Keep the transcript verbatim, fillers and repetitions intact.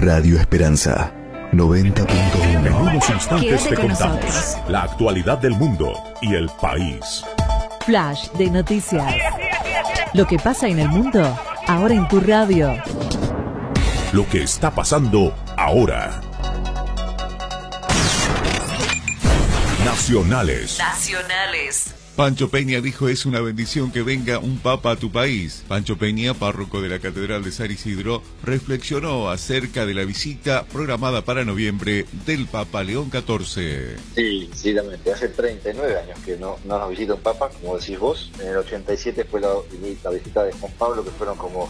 Radio Esperanza noventa punto uno. En unos instantes Quédate te con contamos nosotros. la actualidad del mundo y el país. Flash de noticias. Lo que pasa en el mundo, ahora en tu radio. Lo que está pasando ahora. Nacionales. Nacionales. Pancho Peña dijo: es una bendición que venga un papa a tu país. Pancho Peña, párroco de la Catedral de San Isidro, reflexionó acerca de la visita programada para noviembre del Papa León catorce. Sí, sinceramente, hace treinta y nueve años que no, no nos visita un papa, como decís vos. En el ochenta y siete fue la, la visita de Juan Pablo, que fueron como